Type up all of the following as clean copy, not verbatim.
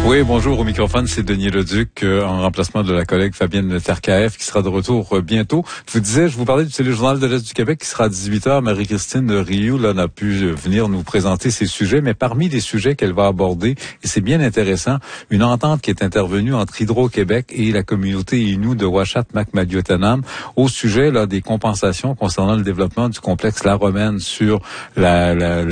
Oui, bonjour, au microphone, c'est Denis Leduc, en remplacement de la collègue Fabienne Terkaeff, qui sera de retour bientôt. Je vous disais, je vous parlais du Téléjournal de l'Est du Québec, qui sera à 18h. Marie-Christine Rioux, là, n'a pu venir nous présenter ses sujets, mais parmi les sujets qu'elle va aborder, et c'est bien intéressant, une entente qui est intervenue entre Hydro-Québec et la communauté Innu de Uashat-Makmaliutanam au sujet, là, des compensations concernant le développement du complexe La Romaine sur la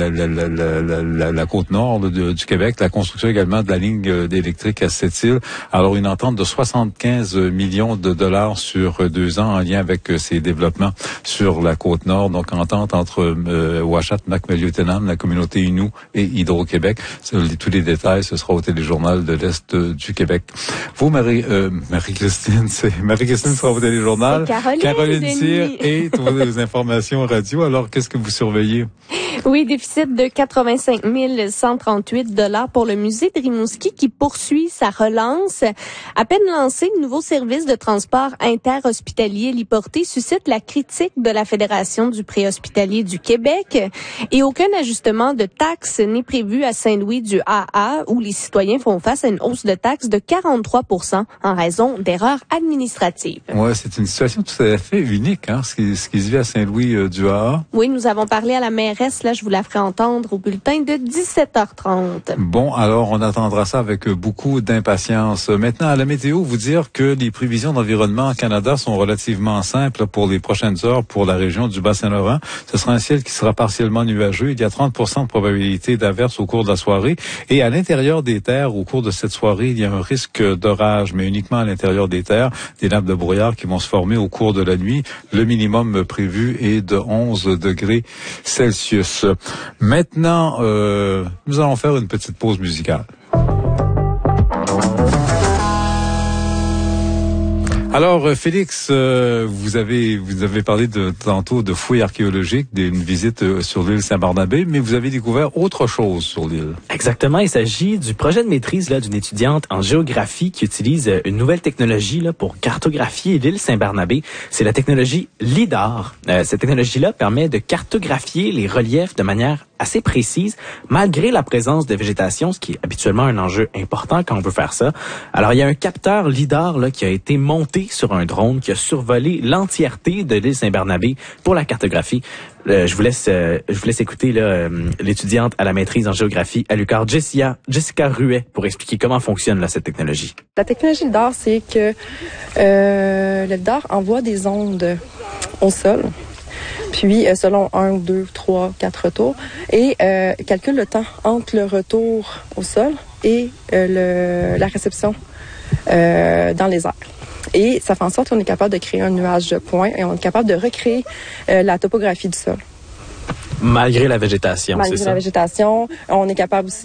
côte nord du Québec, la construction également de la ligne d'électrique à Sept-Îles. Alors, une entente de 75 millions de dollars sur 2 ans en lien avec ces développements sur la côte nord. Donc, entente entre Uashat-Makmaliutanam, la communauté Innu et Hydro-Québec. Tous les détails, ce sera au Téléjournal de l'Est du Québec. Vous, Marie-Christine, Marie-Christine sera au Téléjournal. Caroline Cyr et toutes les informations radio. Alors, qu'est-ce que vous surveillez? Oui, déficit de 85 138 $ pour le musée de Rimouski qui poursuit sa relance. À peine lancé, le nouveau service de transport interhospitalier héliporté suscite la critique de la Fédération du préhospitalier du Québec et aucun ajustement de taxes n'est prévu à Saint-Louis du AA où les citoyens font face à une hausse de taxes de 43 % en raison d'erreurs administratives. Ouais, c'est une situation tout à fait unique, hein, ce qui se vit à Saint-Louis du AA. Oui, nous avons parlé à la mairesse. Là, je vous la ferai entendre au bulletin de 17h30. Bon, alors on attendra ça avec beaucoup d'impatience. Maintenant, à la météo, vous dire que les prévisions d'environnement au Canada sont relativement simples pour les prochaines heures pour la région du Bas-Saint-Laurent. Ce sera un ciel qui sera partiellement nuageux. Il y a 30% de probabilité d'averse au cours de la soirée. Et à l'intérieur des terres, au cours de cette soirée, il y a un risque d'orage, mais uniquement à l'intérieur des terres, des nappes de brouillard qui vont se former au cours de la nuit. Le minimum prévu est de 11 degrés Celsius. Maintenant, nous allons faire une petite pause musicale. Alors, Félix, vous avez parlé tantôt de fouilles archéologiques, d'une visite sur l'île Saint-Barnabé, mais vous avez découvert autre chose sur l'île. Exactement, il s'agit du projet de maîtrise là d'une étudiante en géographie qui utilise une nouvelle technologie là pour cartographier l'île Saint-Barnabé. C'est la technologie LIDAR. Cette technologie-là permet de cartographier les reliefs de manière assez précise, malgré la présence de végétation, ce qui est habituellement un enjeu important quand on veut faire ça. Alors, il y a un capteur LIDAR là, qui a été monté sur un drone qui a survolé l'entièreté de l'île Saint-Barnabé pour la cartographie. Je vous laisse écouter là, l'étudiante à la maîtrise en géographie à l'UQAR, Jessica Ruet, pour expliquer comment fonctionne là, cette technologie. La technologie LIDAR, c'est que le LIDAR envoie des ondes au sol. Puis, selon 1, 2, 3, 4 retours, et calcule le temps entre le retour au sol et la réception dans les airs. Et ça fait en sorte qu'on est capable de créer un nuage de points et on est capable de recréer la topographie du sol. Malgré la végétation, c'est ça? Malgré la végétation, on est capable aussi